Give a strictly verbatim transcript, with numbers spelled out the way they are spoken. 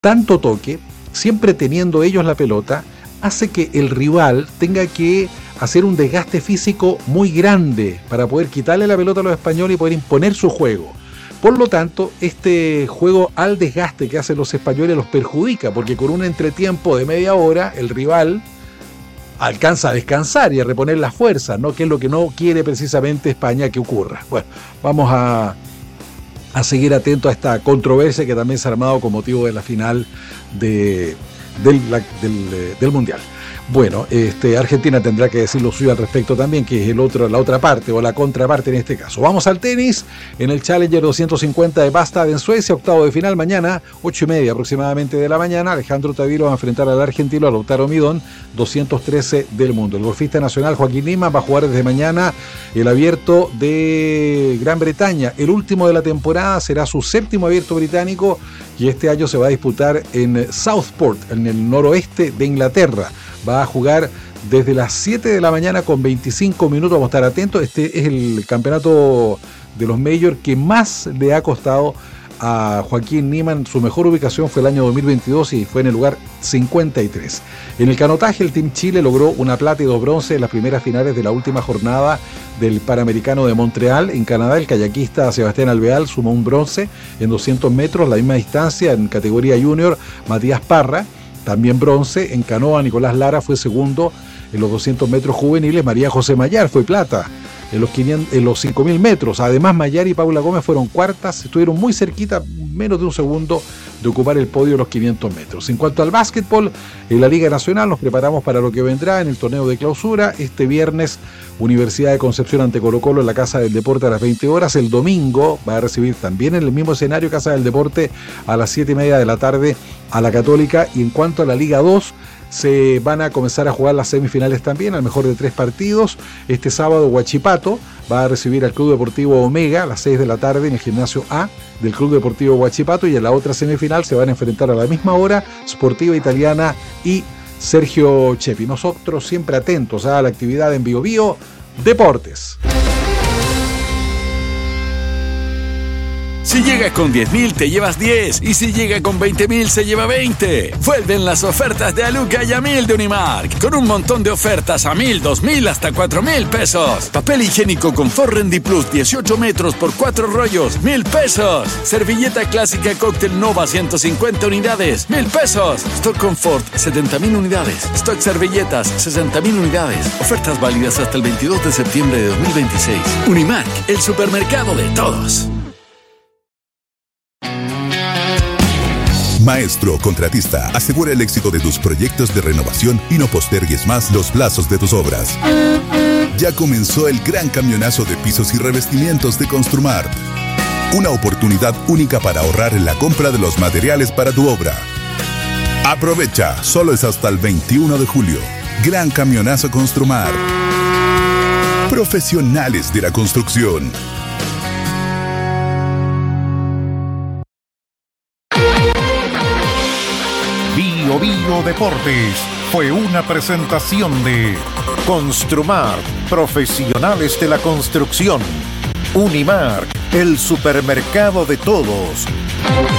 tanto toque, siempre teniendo ellos la pelota, hace que el rival tenga que hacer un desgaste físico muy grande para poder quitarle la pelota a los españoles y poder imponer su juego. Por lo tanto, este juego al desgaste que hacen los españoles los perjudica, porque con un entretiempo de media hora, el rival alcanza a descansar y a reponer las fuerzas, ¿no? Que es lo que no quiere precisamente España que ocurra. Bueno, vamos a, a seguir atentos a esta controversia que también se ha armado con motivo de la final de, del, la, del, del Mundial. Bueno, este, Argentina tendrá que decir lo suyo al respecto también, que es el otro, la otra parte o la contraparte en este caso. Vamos al tenis, en el Challenger doscientos cincuenta de Bastad en Suecia, octavo de final mañana, ocho y media aproximadamente de la mañana. Alejandro Tavilo va a enfrentar al argentino Lautaro Midón, doscientos trece del mundo. El golfista nacional Joaquín Niemann va a jugar desde mañana el abierto de Gran Bretaña. El último de la temporada será su séptimo abierto británico y este año se va a disputar en Southport, en el noroeste de Inglaterra. Va a jugar desde las siete de la mañana con veinticinco minutos, vamos a estar atentos. Este es el campeonato de los Majors que más le ha costado a Joaquín Niemann. Su mejor ubicación fue el año dos mil veintidós y fue en el lugar cincuenta y tres. En el canotaje, el Team Chile logró una plata y dos bronces en las primeras finales de la última jornada del Panamericano de Montreal. En Canadá, el kayakista Sebastián Alvear sumó un bronce en doscientos metros, la misma distancia en categoría junior. Matías Parra, también bronce. En canoa, Nicolás Lara fue segundo en los doscientos metros juveniles. María José Mayar fue plata en los, quinientos, en los cinco mil metros. Además, Mayar y Paula Gómez fueron cuartas, estuvieron muy cerquita, menos de un segundo de ocupar el podio de los quinientos metros. En cuanto al básquetbol, en la Liga Nacional nos preparamos para lo que vendrá en el torneo de clausura. Este viernes, Universidad de Concepción ante Colo Colo en la Casa del Deporte a las veinte horas. El domingo va a recibir también en el mismo escenario Casa del Deporte a las siete y media de la tarde a la Católica. Y en cuanto a la Liga dos, se van a comenzar a jugar las semifinales también, al mejor de tres partidos. Este sábado Huachipato va a recibir al Club Deportivo Omega a las seis de la tarde en el gimnasio A del Club Deportivo Huachipato, y en la otra semifinal se van a enfrentar a la misma hora Sportiva Italiana y Sergio Chepi. Nosotros siempre atentos a la actividad en Bio Bio Deportes. Si llega con diez mil, te llevas diez. Y si llega con veinte mil, se lleva veinte. Vuelven las ofertas de Aluca y a mil de Unimark. Con un montón de ofertas a mil, dos mil, hasta cuatro mil pesos. Papel higiénico Confort Rendi Plus, dieciocho metros por cuatro rollos, mil pesos. Servilleta clásica Cóctel Nova, ciento cincuenta unidades, mil pesos. Stock Confort, setenta mil unidades. Stock Servilletas, sesenta mil unidades. Ofertas válidas hasta el veintidós de septiembre de dos mil veintiséis. Unimark, el supermercado de todos. Maestro Contratista, asegura el éxito de tus proyectos de renovación y no postergues más los plazos de tus obras. Ya comenzó el gran camionazo de pisos y revestimientos de Construmart. Una oportunidad única para ahorrar en la compra de los materiales para tu obra. Aprovecha, solo es hasta el veintiuno de julio. Gran camionazo Construmart. Profesionales de la construcción. Bio Bio Deportes fue una presentación de Construmart, profesionales de la construcción. Unimark, el supermercado de todos.